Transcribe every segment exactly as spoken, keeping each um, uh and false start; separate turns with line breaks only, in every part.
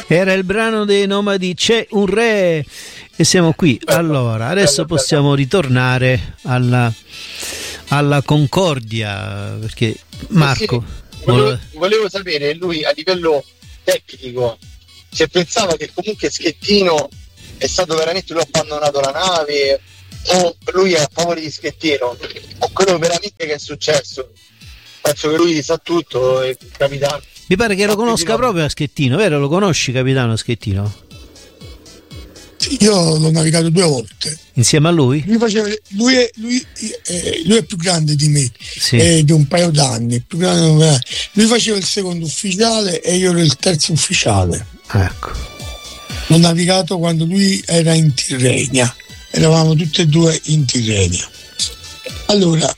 Era il brano dei Nomadi, C'è un re, e siamo qui. Allora, adesso possiamo ritornare alla, alla Concordia, perché Marco...
Volevo, volevo sapere, lui a livello tecnico, se pensava che comunque Schettino è stato veramente, lui ha abbandonato la nave, o lui è a favore di Schettino, o quello veramente che è successo. Penso che lui sa tutto, il capitano.
Mi pare che lo conosca proprio a Schettino, vero? Lo conosci, capitano Schettino?
Sì, io l'ho navigato due volte.
Insieme a lui?
Lui, faceva, lui, è, lui, eh, lui è più grande di me,
sì.
eh, di un paio d'anni. Più grande, lui faceva il secondo ufficiale e io ero il terzo ufficiale.
Ecco.
L'ho navigato quando lui era in Tirrenia. Eravamo tutti e due in Tirrenia. Allora,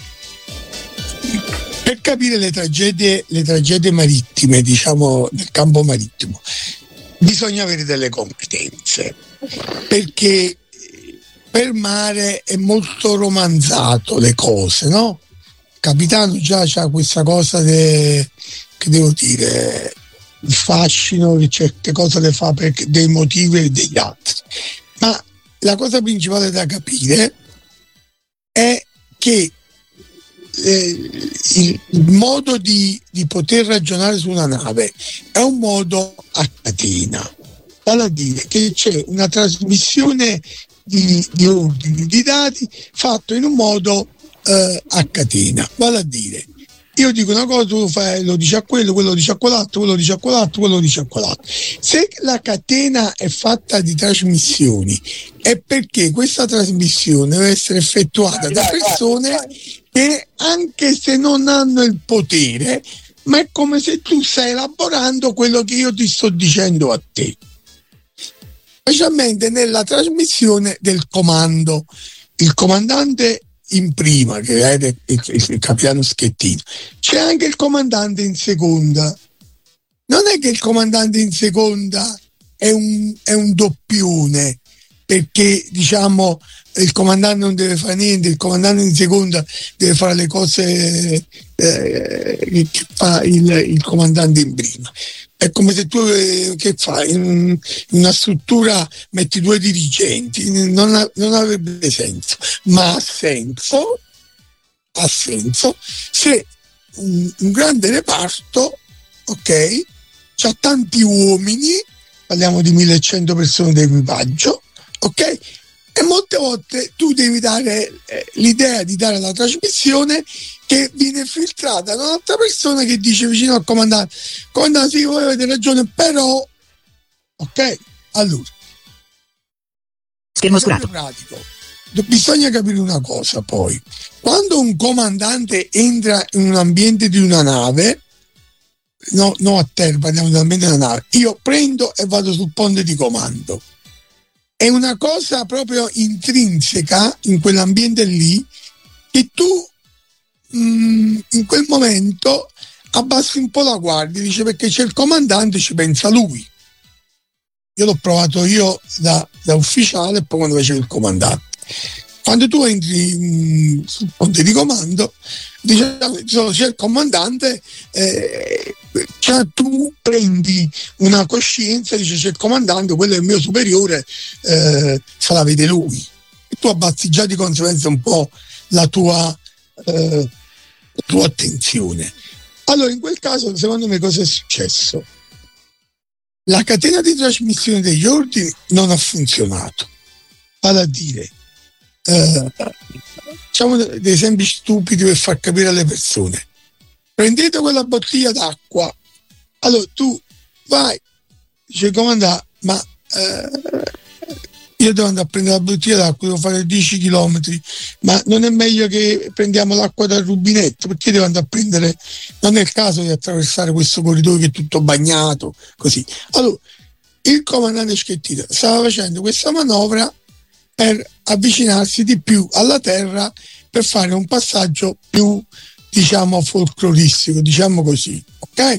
per capire le tragedie, le tragedie marittime, diciamo, nel campo marittimo, bisogna avere delle competenze, perché per mare è molto romanzato le cose, no? Il capitano già c'ha questa cosa de, che devo dire, il fascino che certe cose le fa per dei motivi e degli altri, ma la cosa principale da capire è che eh, il, il modo di, di poter ragionare su una nave è un modo a catena, vale a dire che c'è una trasmissione di, di ordini, di dati fatto in un modo eh, a catena, vale a dire io dico una cosa, tu lo fai, lo dici a quello, quello lo dice a quell'altro, quello lo dice a quell'altro, quello lo dice a quell'altro. Se la catena è fatta di trasmissioni è perché questa trasmissione deve essere effettuata da persone che anche se non hanno il potere, ma è come se tu stai elaborando quello che io ti sto dicendo a te. Specialmente nella trasmissione del comando. Il comandante in prima, che è il, il, il capitano Schettino, c'è anche il comandante in seconda. Non è che il comandante in seconda è un, è un doppione, perché diciamo il comandante non deve fare niente, il comandante in seconda deve fare le cose eh, che fa il, il comandante in prima. È come se tu eh, che fai in, in una struttura metti due dirigenti, non, ha, non avrebbe senso, ma ha senso, ha senso se un, un grande reparto, ok, c'ha tanti uomini, parliamo di millecento persone di equipaggio, ok, e molte volte tu devi dare eh, l'idea di dare la trasmissione che viene filtrata da un'altra persona che dice vicino al comandante: comandante, sì, voi avete ragione, però ok, allora
schermo oscurato.
Pratico. Bisogna capire una cosa poi: quando un comandante entra in un ambiente di una nave, no, no a terra, parliamo dell'ambiente della nave, io prendo e vado sul ponte di comando. È una cosa proprio intrinseca in quell'ambiente lì, che tu mh, in quel momento abbassi un po' la guardia, dice, perché c'è il comandante, ci pensa lui. Io l'ho provato io da, da ufficiale e poi quando facevo il comandante. Quando tu entri mh, sul ponte di comando, diciamo, c'è il comandante, eh, cioè tu prendi una coscienza, dice c'è il comandante, quello è il mio superiore, eh, se la vede lui. E tu abbassi già di conseguenza un po' la tua, eh, la tua attenzione. Allora in quel caso secondo me cosa è successo? La catena di trasmissione degli ordini non ha funzionato. Vale a dire, eh, facciamo dei esempi stupidi per far capire alle persone. Prendete quella bottiglia d'acqua, allora tu vai, dice comandante, ma eh, io devo andare a prendere la bottiglia d'acqua, devo fare dieci chilometri, ma non è meglio che prendiamo l'acqua dal rubinetto? Perché devo andare a prendere, non è il caso di attraversare questo corridoio che è tutto bagnato, così. Allora, il comandante Schettino stava facendo questa manovra per avvicinarsi di più alla terra, per fare un passaggio più, diciamo, folcloristico, diciamo così, ok?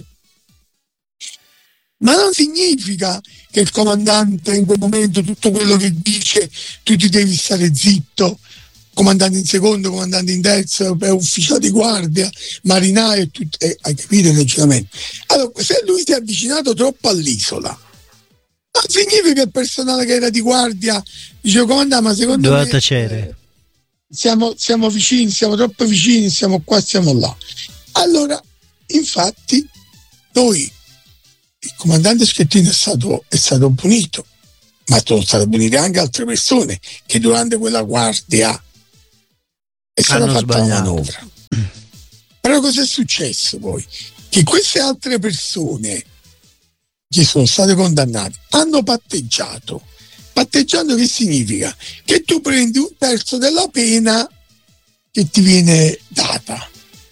Ma non significa che il comandante in quel momento tutto quello che dice tu ti devi stare zitto, comandante in secondo, comandante in terzo, ufficiale di guardia, marinaio, e tutto, eh, hai capito il ragionamento? Allora, se lui si è avvicinato troppo all'isola, significa che il personale che era di guardia dice comandante, ma secondo
doveva
me
tacere.
eh, siamo, siamo vicini, siamo troppo vicini, siamo qua, siamo là. Allora, infatti, noi, il comandante Schettino è stato, è stato punito, ma sono state punite anche altre persone che durante quella guardia è stata
Hanno
fatta una
sbagliato.
manovra. Però cosa è successo poi? Che queste altre persone che sono state condannate hanno patteggiato. Patteggiando che significa? Che tu prendi un terzo della pena che ti viene data.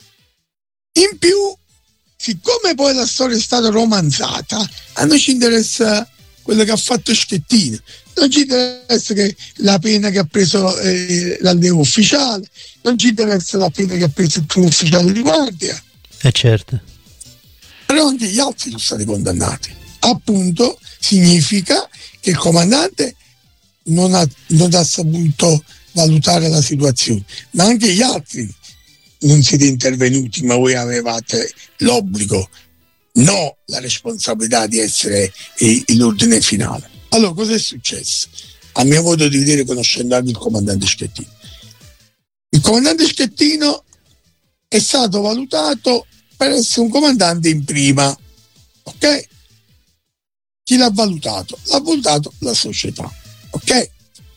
In più, siccome poi la storia è stata romanzata, a noi ci interessa quello che ha fatto Schettino, non ci interessa che la pena che ha preso eh, l'allievo ufficiale, non ci interessa la pena che ha preso il primo ufficiale di guardia.
Eh certo.
Però anche gli altri sono stati condannati. Appunto, significa che il comandante non ha, non ha saputo valutare la situazione, ma anche gli altri non siete intervenuti, ma voi avevate l'obbligo, no la responsabilità di essere l'ordine finale. Allora, cosa è successo? A mio modo di vedere, conoscendo anche il comandante Schettino, il comandante Schettino è stato valutato per essere un comandante in prima, ok? Chi l'ha valutato? L'ha valutato la società, ok?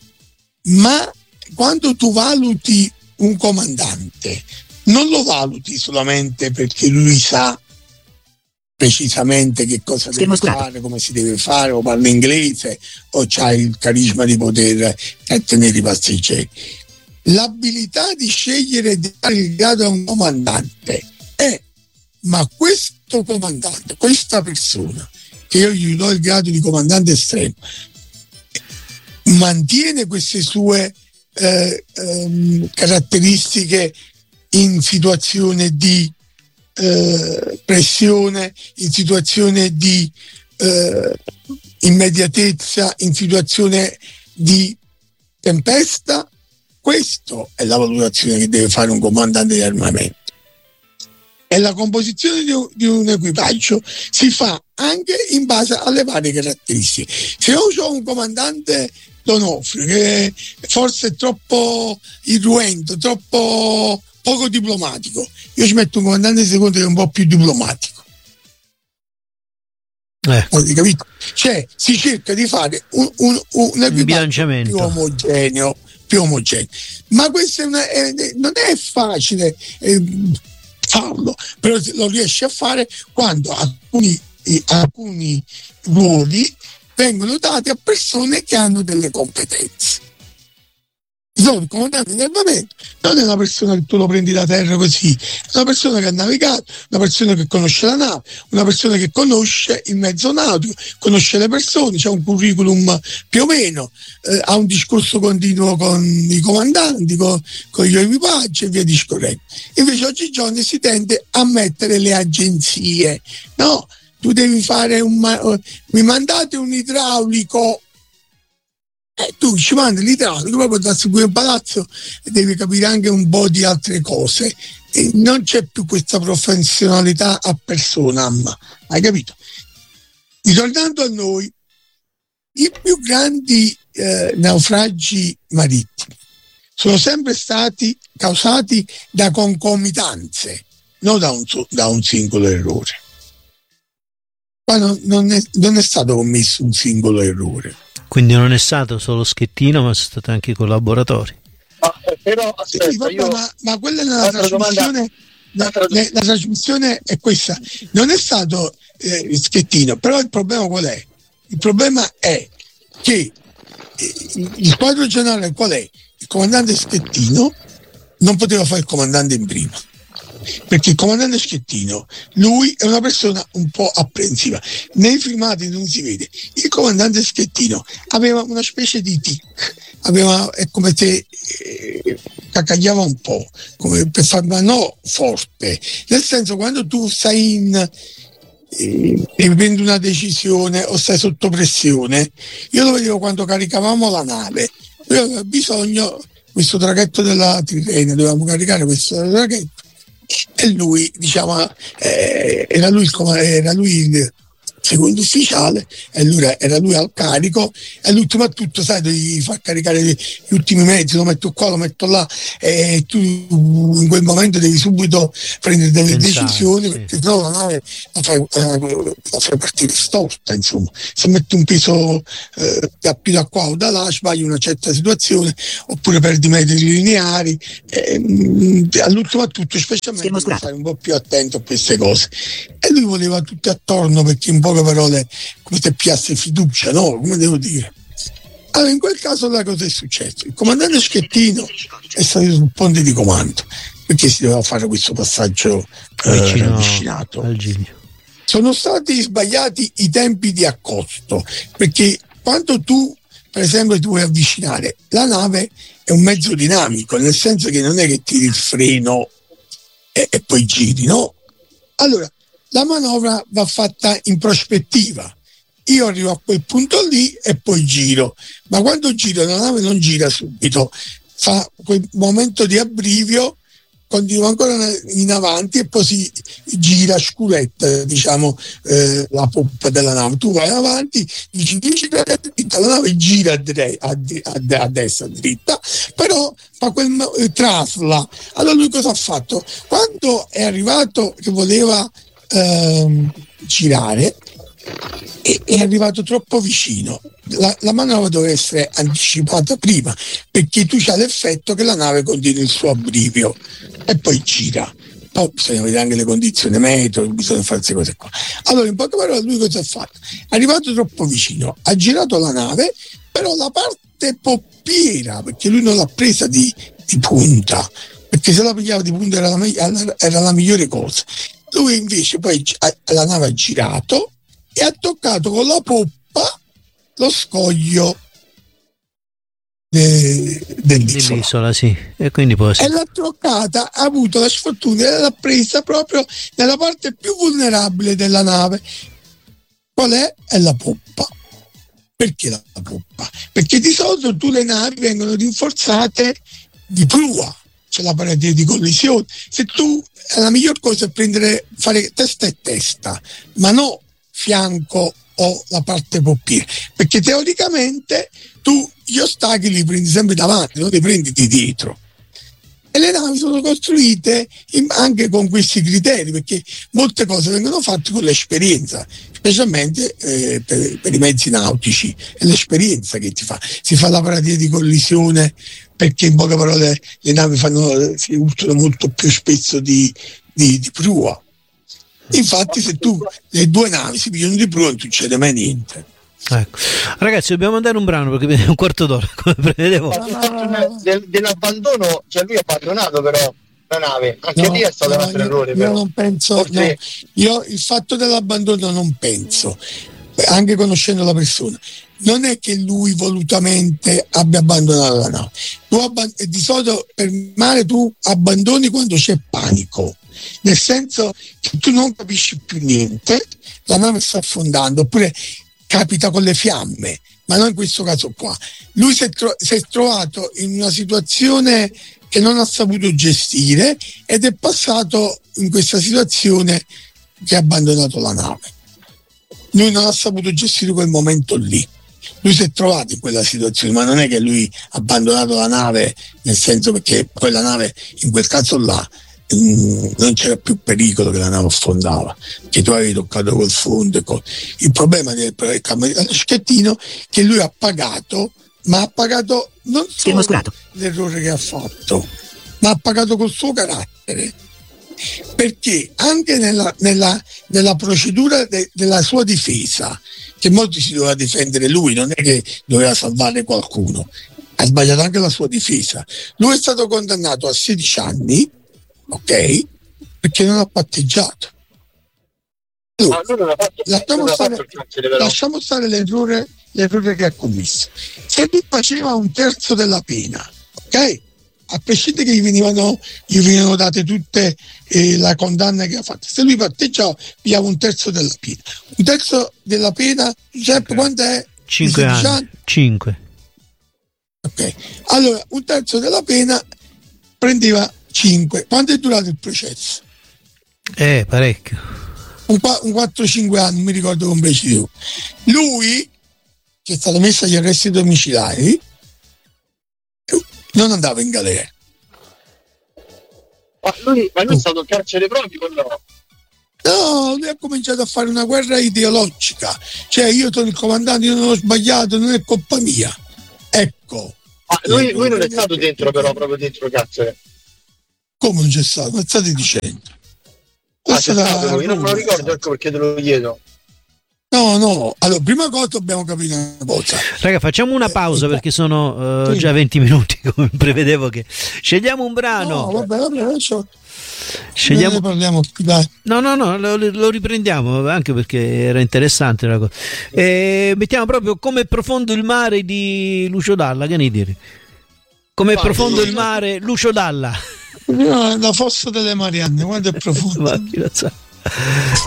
Ma quando tu valuti un comandante, non lo valuti solamente perché lui sa precisamente che cosa deve fare, come si deve fare, o parla inglese, o c'ha il carisma di poter tenere i passeggeri. L'abilità di scegliere di dare il grado a un comandante è, ma questo comandante, questa persona, che io gli do il grado di comandante estremo, mantiene queste sue eh, ehm, caratteristiche in situazione di eh, pressione, in situazione di eh, immediatezza, in situazione di tempesta. Questa è la valutazione che deve fare un comandante di armamento. E la composizione di un, di un equipaggio si fa anche in base alle varie caratteristiche. Se io ho un comandante Donofrio che forse è troppo irruento, troppo poco diplomatico, io ci metto un comandante secondo che è un po' più diplomatico.
Eh.
Avete capito? Cioè si cerca di fare un, un, un equipaggio più omogeneo, più omogeneo. Ma questo è una, è, non è facile eh, farlo, però lo riesce a fare quando alcuni, alcuni ruoli vengono dati a persone che hanno delle competenze. Il comandante di armamento non è una persona che tu lo prendi da terra così, è una persona che ha navigato, una persona che conosce la nave, una persona che conosce il mezzo nautico, conosce le persone, c'ha un curriculum più o meno, eh, ha un discorso continuo con i comandanti, con, con gli equipaggi e via discorrendo. Invece oggigiorno si tende a mettere le agenzie, no? Tu devi fare un, mi mandate un idraulico. Eh, tu ci mandi l'idraulico, proprio da seguire il palazzo e devi capire anche un po' di altre cose. E non c'è più questa professionalità a personam, hai capito? Ritornando a noi, i più grandi eh, naufragi marittimi sono sempre stati causati da concomitanze, non da un, da un singolo errore. Qua non, non, è, non è stato commesso un singolo errore.
Quindi non è stato solo Schettino, ma sono stati anche i collaboratori.
Ma, però, aspetta,
sì, vabbè,
io...
ma, ma quella nella trasmissione, la, la, la trasmissione è questa. Non è stato eh, Schettino, però il problema qual è? Il problema è che eh, il quadro generale qual è? Il comandante Schettino non poteva fare il comandante in prima. Perché il comandante Schettino, lui è una persona un po' apprensiva. Nei filmati non si vede. Il comandante Schettino aveva una specie di tic, aveva, è come se eh, cacagliava un po', come per fare, ma no forte. Nel senso, quando tu stai in eh, devi prendere una decisione o stai sotto pressione, io lo vedevo quando caricavamo la nave, io avevo bisogno, questo traghetto della Tirrenia, dovevamo caricare questo traghetto. E lui, diciamo, eh, era lui, il, era lui il, secondo ufficiale, e lui era, era lui al carico, e l'ultimo a tutto, sai, devi far caricare gli ultimi mezzi, lo metto qua, lo metto là, e tu in quel momento devi subito prendere delle
Pensare,
decisioni,
sì.
perché sennò la nave la fai, eh, la fai partire storta, insomma. Se metti un peso eh, da più da qua o da là, sbagli una certa situazione, oppure perdi metri lineari, e, mh, all'ultimo a tutto, specialmente devi stare un po' più attento a queste cose. E lui voleva tutto attorno, perché in poche parole, come se piasse fiducia, no? Come devo dire? Allora, in quel caso la cosa è successa. Il comandante Schettino è salito sul ponte di comando, perché si doveva fare questo passaggio eh,
Vicino
avvicinato.
al Giglio.
Sono stati sbagliati i tempi di accosto, perché quando tu, per esempio, ti vuoi avvicinare, la nave è un mezzo dinamico, nel senso che non è che tiri il freno e, e poi giri, no? Allora, la manovra va fatta in prospettiva. Io arrivo a quel punto lì e poi giro, ma quando giro la nave non gira subito, fa quel momento di abbrivio, continua ancora in avanti e poi si gira scuretta, diciamo, eh, la poppa della nave. Tu vai avanti, dici dieci gradi a dritta, la nave gira a, dre- a, a, a destra dritta, però fa quel eh, trasla. Allora lui cosa ha fatto? Quando è arrivato che voleva ehm, girare, è, è arrivato troppo vicino. La, la manovra deve essere anticipata prima, perché tu c'hai l'effetto che la nave continua il suo abbrivio e poi gira. Poi bisogna vedere anche le condizioni meteo, bisogna fare queste cose qua. Allora, in poche parole, lui cosa ha fatto? È arrivato troppo vicino, ha girato la nave, però la parte poppiera, perché lui non l'ha presa di, di punta, perché se la pigliava di punta era la, era la migliore cosa. Lui invece poi la nave ha girato e ha toccato con la poppa lo scoglio de, dell'isola.
Dell'isola, sì. E quindi poi
E l'ha toccata, ha avuto la sfortuna e l'ha presa proprio nella parte più vulnerabile della nave. Qual è? È la poppa. Perché la poppa? Perché di solito tu le navi vengono rinforzate di prua, c'è la parete di collisione. Se tu, la miglior cosa è prendere, fare testa e testa, ma no fianco o la parte poppiera, perché teoricamente tu gli ostacoli li prendi sempre davanti, non li prendi di dietro. E le navi sono costruite in, anche con questi criteri, perché molte cose vengono fatte con l'esperienza, specialmente eh, per, per i mezzi nautici. È l'esperienza che ti fa. Si fa la parete di collisione perché, in poche parole, le navi fanno, si usano molto più spesso di, di, di prua. Infatti, se tu le due navi si pigliano di prua non succede mai niente.
Ecco. Ragazzi, dobbiamo mandare un brano perché è un quarto d'ora, come prevedevo.
Del, dell'abbandono, cioè lui ha abbandonato però la nave, anche
no,
lì è stato
no,
un altro
io,
errore.
Io
però.
non penso,
Forse...
no, io il fatto dell'abbandono non penso, anche conoscendo la persona. Non è che lui volutamente abbia abbandonato la nave. Tu abband- di solito per mare tu abbandoni quando c'è panico, nel senso che tu non capisci più niente, la nave sta affondando, oppure capita con le fiamme, ma non in questo caso qua. Lui si è, tro- si è trovato in una situazione che non ha saputo gestire ed è passato in questa situazione che ha abbandonato la nave. Lui non ha saputo gestire quel momento lì. Lui si è trovato in quella situazione, ma non è che lui ha abbandonato la nave, nel senso, perché quella nave in quel caso là mh, non c'era più pericolo che la nave affondava, che tu avevi toccato col fondo. Col... Il problema del Schettino è che lui ha pagato, ma ha pagato non solo l'errore che ha fatto, ma ha pagato col suo carattere. Perché anche nella, nella, nella procedura de, della sua difesa, che molti si doveva difendere lui, non è che doveva salvare qualcuno, ha sbagliato anche la sua difesa. Lui è stato condannato a sedici anni, ok, perché non ha patteggiato. Allora,
ah, non fatto,
lasciamo,
non
stare, lasciamo stare l'errore, l'errore che ha commesso. Se lui faceva un terzo della pena, ok? A prescindere che gli venivano, gli venivano date tutte eh, la condanna che ha fatto, se lui patteggiava pigliava un terzo della pena. Un terzo della pena, Giuseppe, quanto è?
cinque anni. cinque.
Ok, allora un terzo della pena prendeva cinque. Quanto è durato il processo?
Eh, parecchio.
un, un quattro cinque anni, mi ricordo con preciso. Lui, che è stato messo agli arresti domiciliari, non andava in galera.
Ma lui, ma lui è stato in carcere proprio con loro?
No, lui ha cominciato a fare una guerra ideologica, cioè io sono il comandante, io non ho sbagliato, non è colpa mia, ecco.
Ma lui, lui non è stato dentro, però proprio dentro il carcere.
Come non c'è stato? Ma state dicendo?
Ah, c'è stato lui, io non me lo ricordo, ecco perché te lo chiedo.
No, no, allora prima cosa dobbiamo capire una cosa.
Raga, facciamo una pausa
eh,
perché sono uh,
sì.
già venti minuti, come prevedevo che... Scegliamo un brano.
No, vabbè, vabbè, adesso...
Scegliamo...
Ne parliamo, dai.
No, no, no, lo, lo riprendiamo anche perché era interessante la cosa. E mettiamo proprio Come profondo il mare di Lucio Dalla, che ne dire? Come
Vai,
profondo
vai.
il mare, Lucio Dalla.
No, la fossa delle Marianne, quanto è profondo.
Ma chi lo sa?